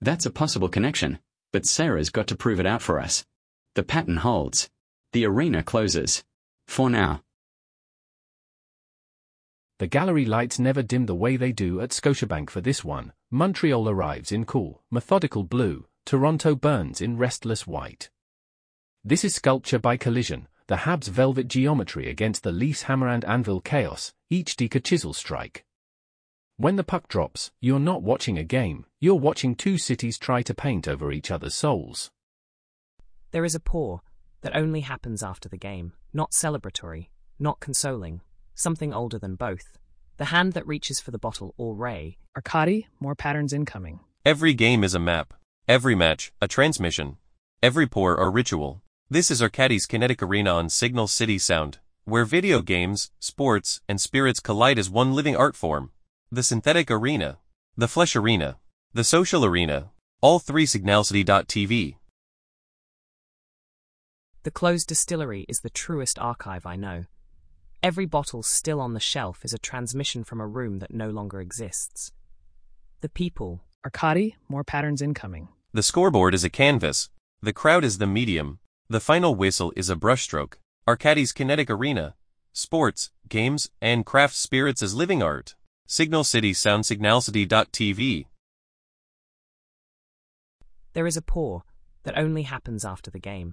That's a possible connection, but Sarah's got to prove it out for us. The pattern holds. The arena closes. For now. The gallery lights never dim the way they do at Scotiabank for this one. Montreal arrives in cool, methodical blue. Toronto burns in restless white. This is sculpture by collision, the Habs velvet geometry against the Leafs hammer and anvil chaos, each deke a chisel strike. When the puck drops, you're not watching a game, you're watching two cities try to paint over each other's souls. There is a pour that only happens after the game, not celebratory, not consoling, something older than both. The hand that reaches for the bottle or ray. Arcadi, more patterns incoming. Every game is a map. Every match, a transmission. Every pour a ritual. This is Arcadi's Kinetic Arena on Signal City Sound, where video games, sports, and spirits collide as one living art form. The synthetic arena, the flesh arena, the social arena, all three signalcity.tv. The closed distillery is the truest archive I know. Every bottle still on the shelf is a transmission from a room that no longer exists. The people. Arcadi, more patterns incoming. The scoreboard is a canvas. The crowd is the medium. The final whistle is a brushstroke. Arcadi's Kinetic Arena. Sports, games, and craft spirits as living art. Signal City Sound signalcity.tv. There is a pour that only happens after the game.